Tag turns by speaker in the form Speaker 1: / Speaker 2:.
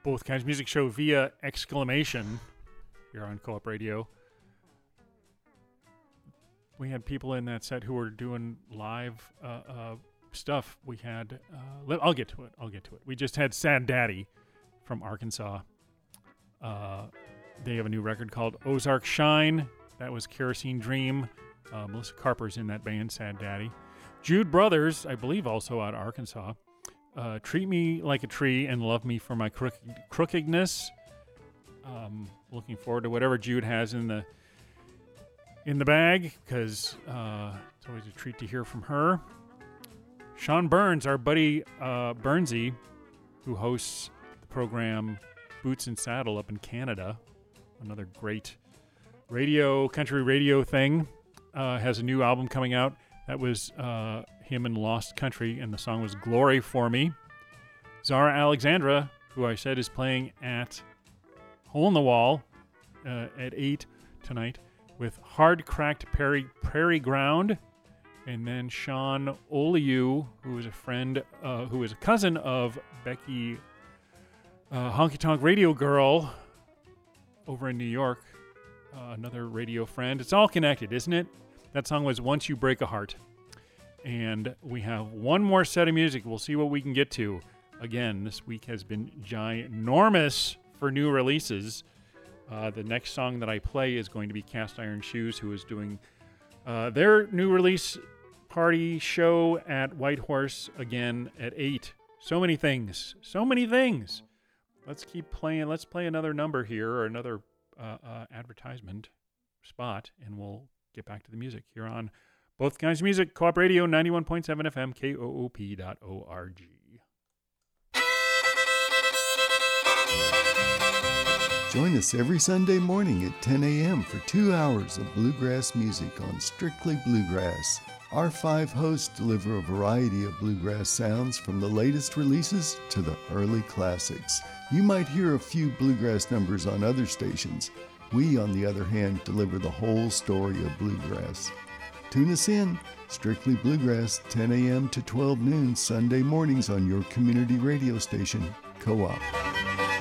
Speaker 1: Both Kinds of Music show via exclamation here on Co-op Radio. We had people in that set who were doing live stuff. We had, I'll get to it. We just had Sad Daddy from Arkansas. They have a new record called Ozark Shine. That was Kerosene Dream. Melissa Carper's in that band, Sad Daddy. Jude Brothers, I believe also out of Arkansas. Treat Me Like a Tree and Love Me for My Crookedness. Looking forward to whatever Jude has in the bag, because it's always a treat to hear from her. Sean Burns, our buddy Burnsy, who hosts the program Boots and Saddle up in Canada, another great country radio thing, has a new album coming out. That was him in Lost Country, and the song was Glory for Me. Zara Alexandra, who I said is playing at Hole in the Wall at 8 tonight with Hard Cracked Prairie Ground. And then Sean Oliu, who is a friend, who is a cousin of Becky Honky Tonk Radio Girl over in New York. Another radio friend. It's all connected, isn't it? That song was Once You Break a Heart. And we have one more set of music. We'll see what we can get to. Again, this week has been ginormous for new releases. The next song that I play is going to be Cast Iron Shoes, who is doing their new release party show at Whitehorse again at 8. So many things. Let's keep playing. Let's play another number here, or another advertisement spot, and we'll get back to the music here on Both Kinds of Music, Co-op Radio, 91.7 FM, KOOP.org.
Speaker 2: Join us every Sunday morning at 10 a.m. for 2 hours of bluegrass music on Strictly Bluegrass. Our 5 hosts deliver a variety of bluegrass sounds, from the latest releases to the early classics. You might hear a few bluegrass numbers on other stations. We, on the other hand, deliver the whole story of bluegrass. Tune us in, Strictly Bluegrass, 10 a.m. to 12 noon, Sunday mornings on your community radio station, Co-op.